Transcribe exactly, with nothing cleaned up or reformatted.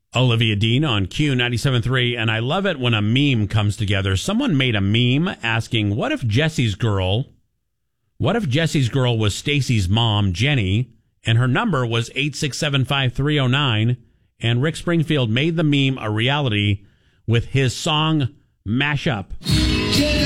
Olivia Dean on Q ninety-seven point three, and I love it when a meme comes together. Someone made a meme asking, what if Jesse's girl, what if Jesse's girl was Stacy's mom, Jenny, and her number was eight six seven five three oh nine, and Rick Springfield made the meme a reality with his song Mashup.